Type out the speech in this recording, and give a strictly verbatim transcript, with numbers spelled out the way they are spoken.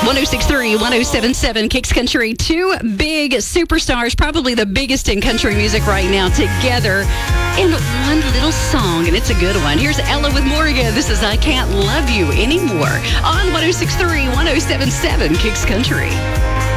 oh six three, one oh seven seven Kicks Country. Two big superstars, probably the biggest in country music right now, together in one little song, and it's a good one. Here's Ella with Morgan. This is I Can't Love You Anymore on one oh six three, one oh seven seven Kicks Country.